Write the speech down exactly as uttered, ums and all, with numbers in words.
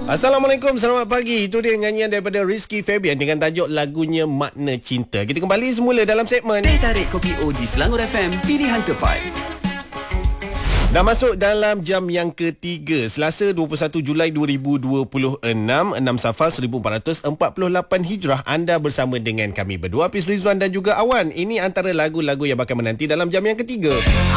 Assalamualaikum, selamat pagi. Itu dia nyanyian daripada Rizky Febian dengan tajuk lagunya Makna Cinta. Kita kembali semula dalam segmen Teh Tarik Kopi O di Selangor F M, pilihan tepat. Dah masuk dalam jam yang ketiga, Selasa dua puluh satu Julai dua ribu dua puluh enam, enam Safar seribu empat ratus empat puluh lapan Hijrah. Anda bersama dengan kami berdua, Hafiz Rizwan dan juga Awan. Ini antara lagu-lagu yang bakal menanti dalam jam yang ketiga.